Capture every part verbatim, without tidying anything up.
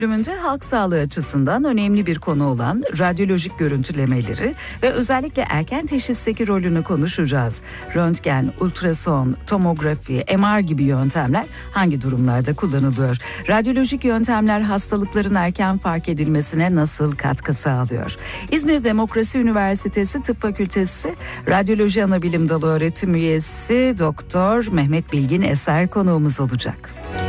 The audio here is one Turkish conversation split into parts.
Bölümünde halk sağlığı açısından önemli bir konu olan radyolojik görüntülemeleri ve özellikle erken teşhisteki rolünü konuşacağız. Röntgen, ultrason, tomografi, M R gibi yöntemler hangi durumlarda kullanılıyor? Radyolojik yöntemler hastalıkların erken fark edilmesine nasıl katkı sağlıyor? İzmir Demokrasi Üniversitesi Tıp Fakültesi Radyoloji Anabilim Dalı öğretim üyesi Doktor Mehmet Bilgin Eser konuğumuz olacak.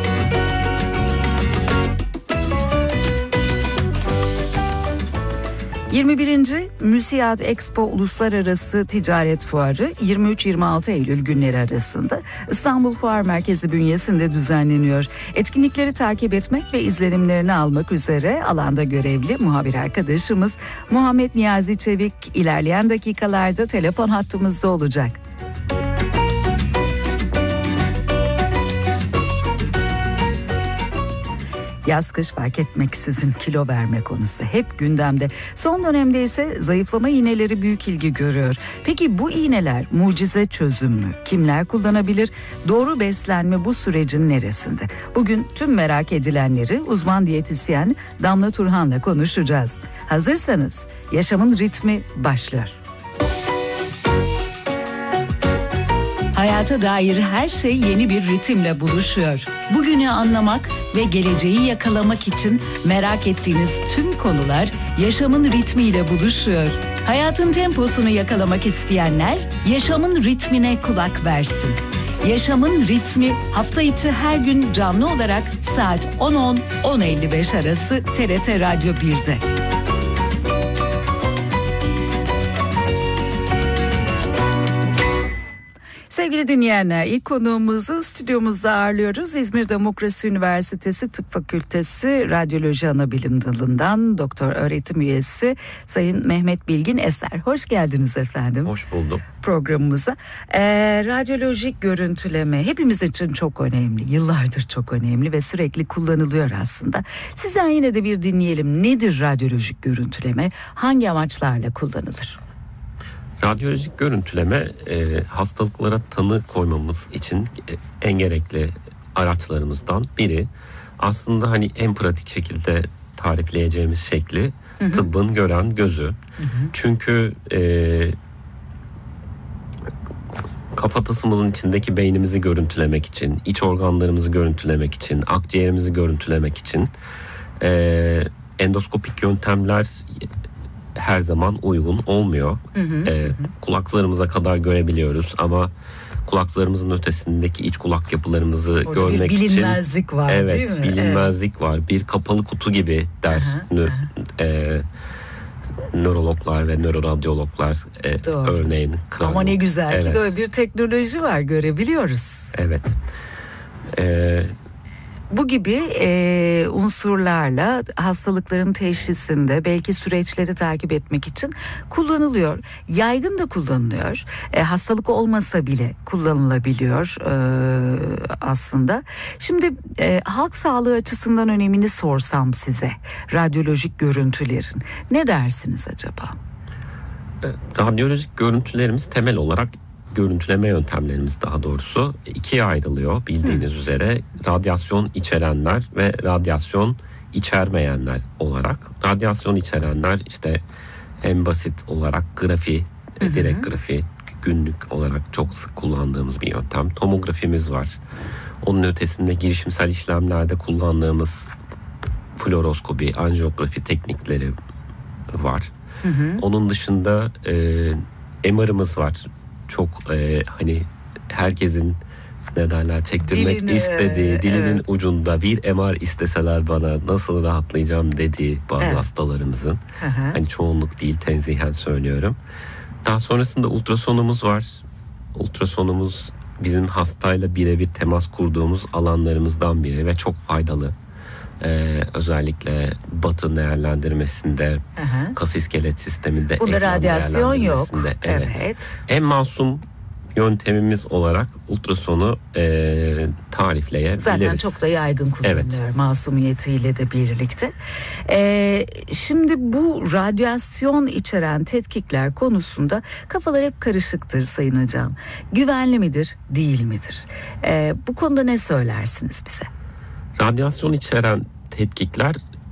yirmi birinci Müsiad Expo Uluslararası Ticaret Fuarı yirmi üç yirmi altı Eylül günleri arasında İstanbul Fuar Merkezi bünyesinde düzenleniyor. Etkinlikleri takip etmek ve izlenimlerini almak üzere alanda görevli muhabir arkadaşımız Muhammed Niyazi Çevik ilerleyen dakikalarda telefon hattımızda olacak. Yaz kış fark etmeksizin kilo verme konusu hep gündemde. Son dönemde ise zayıflama iğneleri büyük ilgi görüyor. Peki bu iğneler mucize çözüm mü? Kimler kullanabilir? Doğru beslenme bu sürecin neresinde? Bugün tüm merak edilenleri uzman diyetisyen Damla Turhan'la konuşacağız. Hazırsanız yaşamın ritmi başlıyor. Hayata dair her şey yeni bir ritimle buluşuyor. Bugünü anlamak ve geleceği yakalamak için merak ettiğiniz tüm konular yaşamın ritmiyle buluşuyor. Hayatın temposunu yakalamak isteyenler yaşamın ritmine kulak versin. Yaşamın ritmi hafta içi her gün canlı olarak saat on on on elli beş arası T R T Radyo bir'de. Sevgili dinleyenler, ilk konuğumuzu stüdyomuzda ağırlıyoruz. İzmir Demokrasi Üniversitesi Tıp Fakültesi Radyoloji Anabilim Dalı'ndan doktor öğretim üyesi Sayın Mehmet Bilgin Eser. Hoş geldiniz efendim. Hoş buldum. Programımıza. Ee, radyolojik görüntüleme hepimiz için çok önemli. Yıllardır çok önemli ve sürekli kullanılıyor aslında. Sizden yine de bir dinleyelim. Nedir radyolojik görüntüleme? Hangi amaçlarla kullanılır? Radyolojik görüntüleme e, hastalıklara tanı koymamız için e, en gerekli araçlarımızdan biri. Aslında hani en pratik şekilde tarifleyeceğimiz şekli hı hı. tıbbın gören gözü. Hı hı. Çünkü e, kafatasımızın içindeki beynimizi görüntülemek için, iç organlarımızı görüntülemek için, akciğerimizi görüntülemek için e, endoskopik yöntemler her zaman uygun olmuyor. Hı hı, ee, hı. Kulaklarımıza kadar görebiliyoruz ama kulaklarımızın ötesindeki iç kulak yapılarımızı orada görmek bir için bilinmezlik var, evet, değil mi? bilinmezlik evet. var. Bir kapalı kutu gibi der hı hı, nö, hı. E, nörologlar ve nöroradyologlar e, örneğin. Kranio. Ama ne güzel evet. ki böyle bir teknoloji var, görebiliyoruz. Evet. Evet. Bu gibi e, unsurlarla hastalıkların teşhisinde belki süreçleri takip etmek için kullanılıyor. Yaygın da kullanılıyor. E, hastalık olmasa bile kullanılabiliyor e, aslında. Şimdi e, halk sağlığı açısından önemini sorsam size, radyolojik görüntülerin ne dersiniz acaba? Radyolojik görüntülerimiz temel olarak görüntüleme yöntemlerimiz daha doğrusu ikiye ayrılıyor bildiğiniz Hı. üzere radyasyon içerenler ve radyasyon içermeyenler olarak. Radyasyon içerenler işte en basit olarak grafi, Hı-hı. direkt grafi günlük olarak çok sık kullandığımız bir yöntem. Tomografimiz var. Onun ötesinde girişimsel işlemlerde kullandığımız fluoroskopi, anjiyografi teknikleri var. Hı-hı. Onun dışında e, M R'ımız var. Çok e, hani herkesin ne derler çektirmek Dilini, istediği dilinin evet. ucunda bir M R isteseler bana nasıl rahatlayacağım dediği bazı evet. hastalarımızın Hı-hı. hani çoğunluk değil tenzihen söylüyorum. Daha sonrasında ultrasonumuz var. Ultrasonumuz bizim hastayla birebir temas kurduğumuz alanlarımızdan biri ve çok faydalı. Ee, özellikle batın değerlendirmesinde, Hı-hı. kas iskelet sisteminde, bunda radyasyon yok. Evet. evet. En masum yöntemimiz olarak ultrasonu e, tarifleyebiliriz. Zaten çok da yaygın kullanılıyor evet. masumiyetiyle de birlikte. Ee, şimdi bu radyasyon içeren tetkikler konusunda kafalar hep karışıktır Sayın Hocam. Güvenli midir, değil midir? Ee, bu konuda ne söylersiniz bize? Radyasyon içeren tetkikler